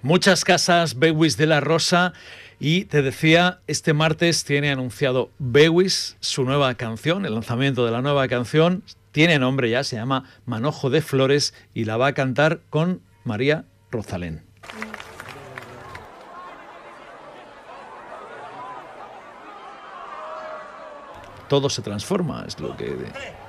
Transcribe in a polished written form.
Muchas casas Bewis de la Rosa. Y te decía, este martes tiene anunciado Bewis su nueva canción, el lanzamiento de la nueva canción. Tiene nombre ya, se llama Manojo de Flores y la va a cantar con María Rosalén. Todo se transforma, es lo que